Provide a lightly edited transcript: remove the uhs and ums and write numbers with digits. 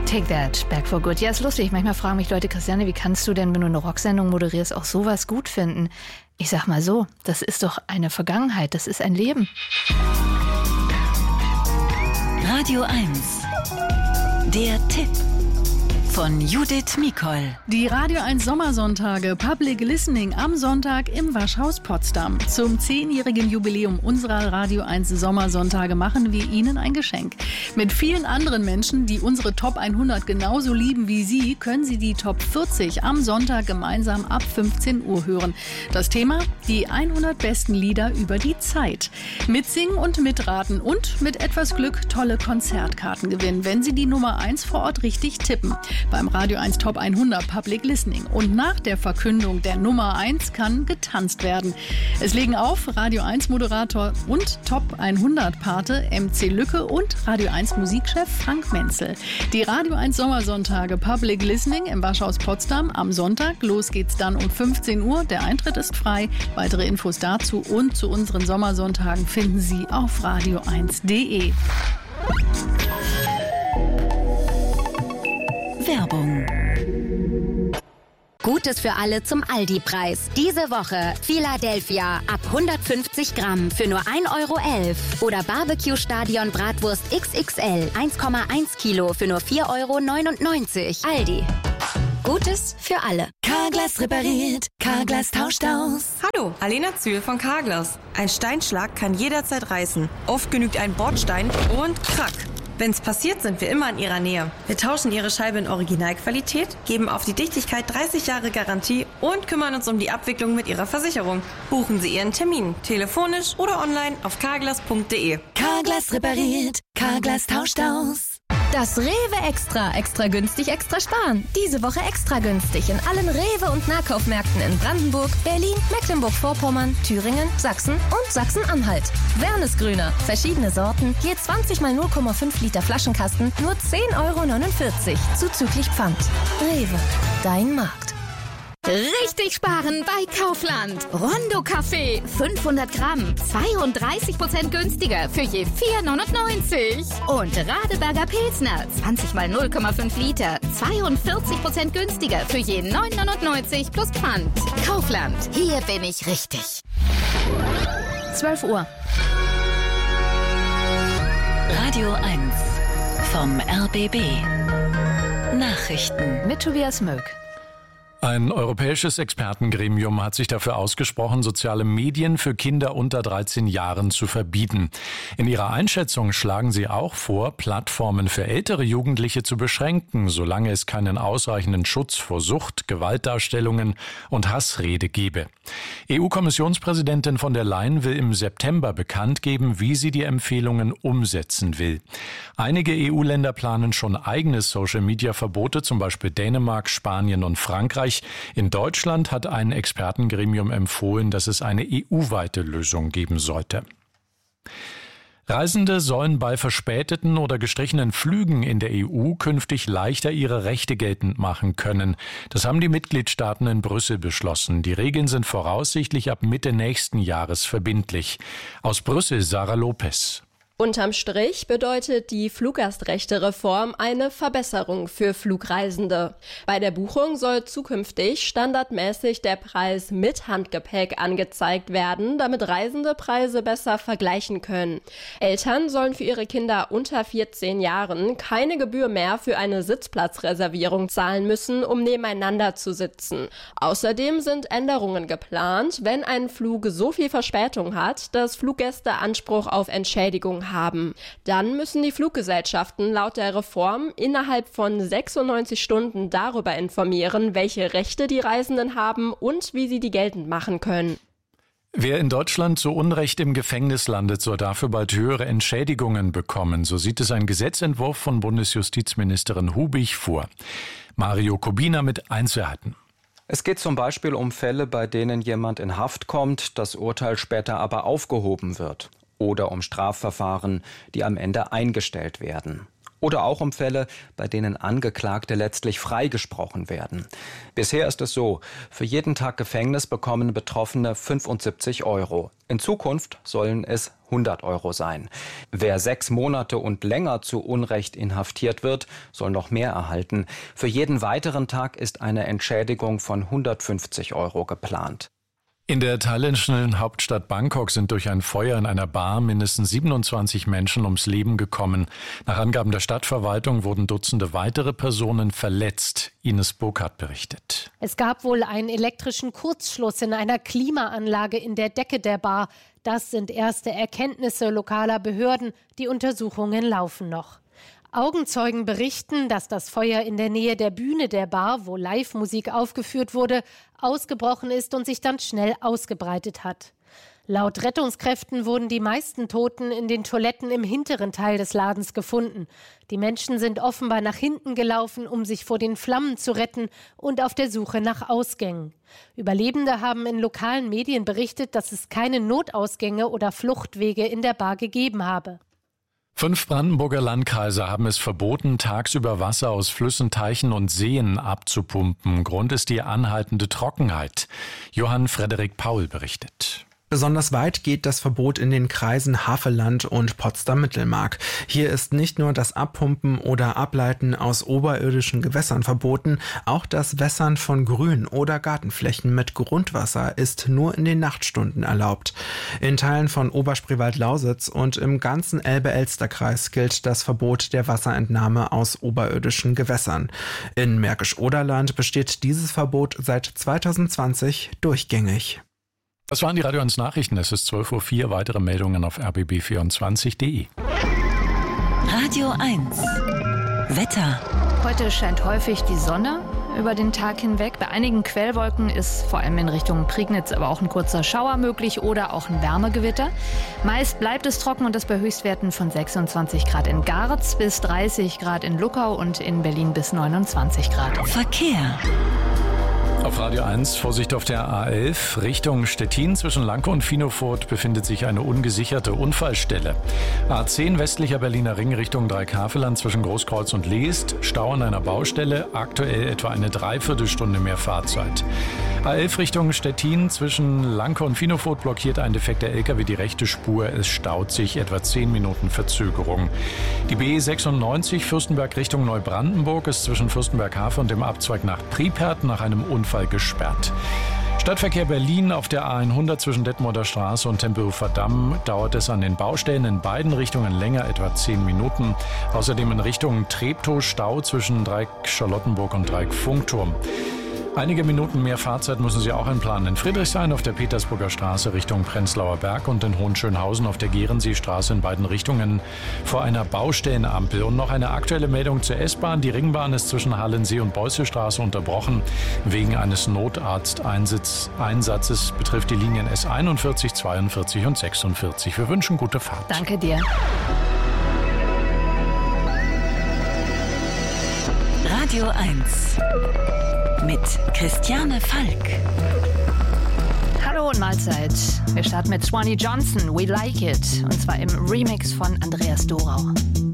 Take That, Back for Good. Ja, ist lustig. Manchmal fragen mich Leute, Christiane, wie kannst du denn, wenn du eine Rocksendung moderierst, auch sowas gut finden? Ich sag mal so, das ist doch eine Vergangenheit, das ist ein Leben. Radio 1, der Tipp von Judith Mikol. Die Radio 1 Sommersonntage Public Listening am Sonntag im Waschhaus Potsdam. Zum 10-jährigen Jubiläum unserer Radio 1 Sommersonntage machen wir Ihnen ein Geschenk. Mit vielen anderen Menschen, die unsere Top 100 genauso lieben wie Sie, können Sie die Top 40 am Sonntag gemeinsam ab 15 Uhr hören. Das Thema: die 100 besten Lieder über die Zeit. Mitsingen und mitraten und mit etwas Glück tolle Konzertkarten gewinnen, wenn Sie die Nummer 1 vor Ort richtig tippen. Beim Radio 1 Top 100 Public Listening. Und nach der Verkündung der Nummer 1 kann getanzt werden. Es legen auf Radio 1 Moderator und Top 100 Pate MC Lücke und Radio 1 Musikchef Frank Menzel. Die Radio 1 Sommersonntage Public Listening im Waschhaus Potsdam am Sonntag. Los geht's dann um 15 Uhr. Der Eintritt ist frei. Weitere Infos dazu und zu unseren Sommersonntagen finden Sie auf radio1.de. Werbung. Gutes für alle zum Aldi-Preis. Diese Woche Philadelphia ab 150 Gramm für nur 1,11 € oder Barbecue-Stadion Bratwurst XXL 1,1 Kilo für nur 4,99 €. Aldi. Gutes für alle. Carglass repariert, Carglass tauscht aus. Hallo, Alena Zühl von Carglass. Ein Steinschlag kann jederzeit reißen. Oft genügt ein Bordstein und krack. Wenn's passiert, sind wir immer in Ihrer Nähe. Wir tauschen Ihre Scheibe in Originalqualität, geben auf die Dichtigkeit 30 Jahre Garantie und kümmern uns um die Abwicklung mit Ihrer Versicherung. Buchen Sie Ihren Termin, telefonisch oder online auf carglass.de. Carglass repariert, Carglass tauscht aus. Das Rewe Extra. Extra günstig, extra sparen. Diese Woche extra günstig in allen Rewe- und Nahkaufmärkten in Brandenburg, Berlin, Mecklenburg-Vorpommern, Thüringen, Sachsen und Sachsen-Anhalt. Wernesgrüner. Verschiedene Sorten. Je 20 mal 0,5 Liter Flaschenkasten. Nur 10,49 € zuzüglich Pfand. Rewe. Dein Markt. Richtig sparen bei Kaufland. Rondo Kaffee, 500 Gramm, 32% günstiger für je 4,99 €. Und Radeberger Pilsner, 20 mal 0,5 Liter, 42% günstiger für je 9,99 € plus Pfand. Kaufland, hier bin ich richtig. 12 Uhr. Radio 1 vom RBB. Nachrichten Mit Tobias Möck. Ein europäisches Expertengremium hat sich dafür ausgesprochen, soziale Medien für Kinder unter 13 Jahren zu verbieten. In ihrer Einschätzung schlagen sie auch vor, Plattformen für ältere Jugendliche zu beschränken, solange es keinen ausreichenden Schutz vor Sucht, Gewaltdarstellungen und Hassrede gebe. EU-Kommissionspräsidentin von der Leyen will im September bekannt geben, wie sie die Empfehlungen umsetzen will. Einige EU-Länder planen schon eigene Social-Media-Verbote, zum Beispiel Dänemark, Spanien und Frankreich. In Deutschland hat ein Expertengremium empfohlen, dass es eine EU-weite Lösung geben sollte. Reisende sollen bei verspäteten oder gestrichenen Flügen in der EU künftig leichter ihre Rechte geltend machen können. Das haben die Mitgliedstaaten in Brüssel beschlossen. Die Regeln sind voraussichtlich ab Mitte nächsten Jahres verbindlich. Aus Brüssel Sarah Lopez. Unterm Strich bedeutet die Fluggastrechte-Reform eine Verbesserung für Flugreisende. Bei der Buchung soll zukünftig standardmäßig der Preis mit Handgepäck angezeigt werden, damit Reisende Preise besser vergleichen können. Eltern sollen für ihre Kinder unter 14 Jahren keine Gebühr mehr für eine Sitzplatzreservierung zahlen müssen, um nebeneinander zu sitzen. Außerdem sind Änderungen geplant, wenn ein Flug so viel Verspätung hat, dass Fluggäste Anspruch auf Entschädigung haben. Dann müssen die Fluggesellschaften laut der Reform innerhalb von 96 Stunden darüber informieren, welche Rechte die Reisenden haben und wie sie die geltend machen können. Wer in Deutschland zu Unrecht im Gefängnis landet, soll dafür bald höhere Entschädigungen bekommen. So sieht es ein Gesetzentwurf von Bundesjustizministerin Hubig vor. Mario Kubina mit Einzelheiten. Es geht zum Beispiel um Fälle, bei denen jemand in Haft kommt, das Urteil später aber aufgehoben wird. Oder um Strafverfahren, die am Ende eingestellt werden. Oder auch um Fälle, bei denen Angeklagte letztlich freigesprochen werden. Bisher ist es so, für jeden Tag Gefängnis bekommen Betroffene 75 €. In Zukunft sollen es 100 € sein. Wer 6 Monate und länger zu Unrecht inhaftiert wird, soll noch mehr erhalten. Für jeden weiteren Tag ist eine Entschädigung von 150 € geplant. In der thailändischen Hauptstadt Bangkok sind durch ein Feuer in einer Bar mindestens 27 Menschen ums Leben gekommen. Nach Angaben der Stadtverwaltung wurden Dutzende weitere Personen verletzt. Ines Burkhardt berichtet. Es gab wohl einen elektrischen Kurzschluss in einer Klimaanlage in der Decke der Bar. Das sind erste Erkenntnisse lokaler Behörden. Die Untersuchungen laufen noch. Augenzeugen berichten, dass das Feuer in der Nähe der Bühne der Bar, wo Live-Musik aufgeführt wurde, ausgebrochen ist und sich dann schnell ausgebreitet hat. Laut Rettungskräften wurden die meisten Toten in den Toiletten im hinteren Teil des Ladens gefunden. Die Menschen sind offenbar nach hinten gelaufen, um sich vor den Flammen zu retten und auf der Suche nach Ausgängen. Überlebende haben in lokalen Medien berichtet, dass es keine Notausgänge oder Fluchtwege in der Bar gegeben habe. 5 Brandenburger Landkreise haben es verboten, tagsüber Wasser aus Flüssen, Teichen und Seen abzupumpen. Grund ist die anhaltende Trockenheit. Johann Frederik Paul berichtet. Besonders weit geht das Verbot in den Kreisen Havelland und Potsdam-Mittelmark. Hier ist nicht nur das Abpumpen oder Ableiten aus oberirdischen Gewässern verboten, auch das Wässern von Grün- oder Gartenflächen mit Grundwasser ist nur in den Nachtstunden erlaubt. In Teilen von Oberspreewald-Lausitz und im ganzen Elbe-Elster-Kreis gilt das Verbot der Wasserentnahme aus oberirdischen Gewässern. In Märkisch-Oderland besteht dieses Verbot seit 2020 durchgängig. Das waren die Radio 1 Nachrichten. Es ist 12:04 Uhr. Weitere Meldungen auf rbb24.de. Radio 1 Wetter. Heute scheint häufig die Sonne über den Tag hinweg. Bei einigen Quellwolken ist vor allem in Richtung Prignitz aber auch ein kurzer Schauer möglich oder auch ein Wärmegewitter. Meist bleibt es trocken und das bei Höchstwerten von 26 Grad in Garz bis 30 Grad in Luckau und in Berlin bis 29 Grad. Verkehr. Auf Radio 1 Vorsicht auf der A11 Richtung Stettin. Zwischen Lanke und Finofurt befindet sich eine ungesicherte Unfallstelle. A10 westlicher Berliner Ring Richtung Dreikaveland zwischen Großkreuz und Leest. Stau an einer Baustelle. Aktuell etwa eine Dreiviertelstunde mehr Fahrzeit. A11 Richtung Stettin zwischen Lanke und Finofurt blockiert ein defekter LKW die rechte Spur. Es staut sich etwa 10 Minuten Verzögerung. Die B96 Fürstenberg Richtung Neubrandenburg ist zwischen Fürstenberg-Hafe und dem Abzweig nach Pripyat nach einem Unfall gesperrt. Stadtverkehr Berlin auf der A100 zwischen Detmolder Straße und Tempelhofer Damm dauert es an den Baustellen in beiden Richtungen länger, etwa 10 Minuten. Außerdem in Richtung Treptow Stau zwischen Dreieck Charlottenburg und Dreieck Funkturm. Einige Minuten mehr Fahrzeit müssen Sie auch einplanen. In Friedrichshain auf der Petersburger Straße Richtung Prenzlauer Berg und in Hohenschönhausen auf der Gehrenseestraße in beiden Richtungen vor einer Baustellenampel. Und noch eine aktuelle Meldung zur S-Bahn. Die Ringbahn ist zwischen Hallensee und Beusselstraße unterbrochen. Wegen eines Notarzteinsatzes betrifft die Linien S41, 42 und 46. Wir wünschen gute Fahrt. Danke dir. Radio 1 mit Christiane Falk. Hallo und Mahlzeit. Wir starten mit Swanee Johnson, We Like It. Und zwar im Remix von Andreas Dorau.